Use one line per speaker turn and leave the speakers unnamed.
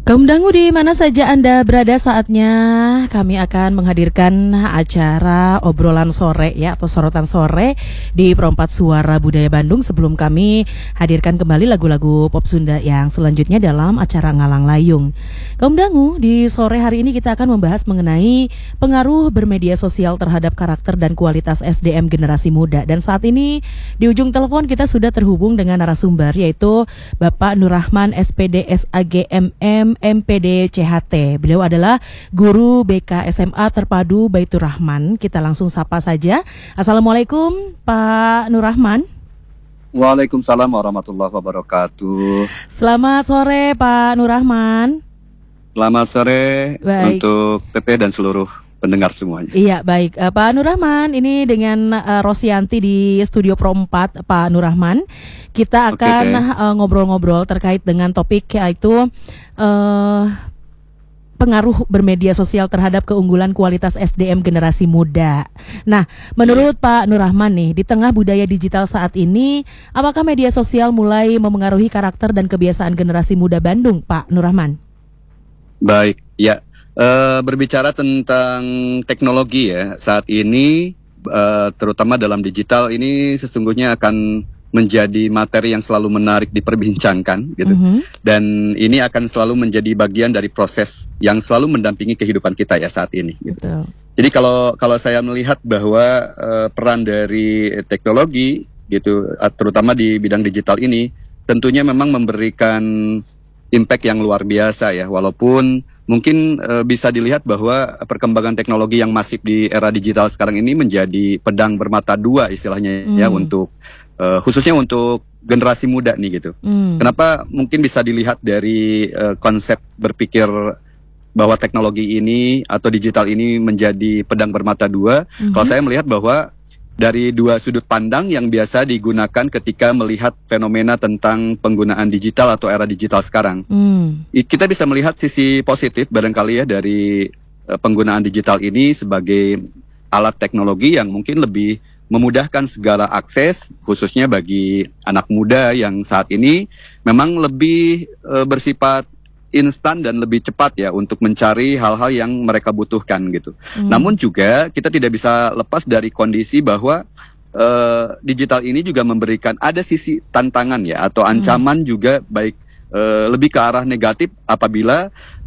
Kaum dangu di mana saja Anda berada, saatnya kami akan menghadirkan acara obrolan sore ya, atau sorotan sore di Perempat Suara Budaya Bandung. Sebelum kami hadirkan kembali lagu-lagu pop Sunda yang selanjutnya dalam acara Ngalang Layung. Kaum dangu, di sore hari ini kita akan membahas mengenai pengaruh bermedia sosial terhadap karakter dan kualitas SDM generasi muda. Dan saat ini di ujung telepon kita sudah terhubung dengan narasumber, yaitu Bapak Nur Rahman SPD SAGMM MPD CHT. Beliau adalah guru BK SMA Terpadu Baitur Rahman. Kita langsung sapa saja. Assalamualaikum Pak Nur Rahman.
Waalaikumsalam warahmatullahi wabarakatuh.
Selamat sore Pak Nur Rahman.
Selamat sore. Baik. Untuk Teteh dan seluruh pendengar semuanya.
Iya, baik. Pak Nur Rahman, ini dengan Rosyanti di Studio Pro 4, Pak Nur Rahman. Kita akan ngobrol-ngobrol terkait dengan topik, yaitu pengaruh bermedia sosial terhadap keunggulan kualitas SDM generasi muda. Nah, menurut Pak Nur Rahman nih, di tengah budaya digital saat ini, apakah media sosial mulai memengaruhi karakter dan kebiasaan generasi muda Bandung, Pak Nur Rahman?
Baik, ya. Berbicara tentang teknologi ya, saat ini terutama dalam digital ini sesungguhnya akan menjadi materi yang selalu menarik diperbincangkan gitu. Dan ini akan selalu menjadi bagian dari proses yang selalu mendampingi kehidupan kita ya saat ini gitu. Jadi kalau saya melihat bahwa peran dari teknologi gitu, terutama di bidang digital ini tentunya memang memberikan impact yang luar biasa ya, walaupun mungkin bisa dilihat bahwa perkembangan teknologi yang masif di era digital sekarang ini menjadi pedang bermata dua istilahnya ya, untuk khususnya untuk generasi muda nih gitu. Kenapa mungkin bisa dilihat dari konsep berpikir bahwa teknologi ini atau digital ini menjadi pedang bermata dua? Kalau saya melihat bahwa dari dua sudut pandang yang biasa digunakan ketika melihat fenomena tentang penggunaan digital atau era digital sekarang. Kita bisa melihat sisi positif barangkali ya dari penggunaan digital ini sebagai alat teknologi yang mungkin lebih memudahkan segala akses, khususnya bagi anak muda yang saat ini memang lebih bersifat instan dan lebih cepat ya untuk mencari hal-hal yang mereka butuhkan gitu. Namun juga kita tidak bisa lepas dari kondisi bahwa digital ini juga memberikan ada sisi tantangan ya atau ancaman juga, baik lebih ke arah negatif apabila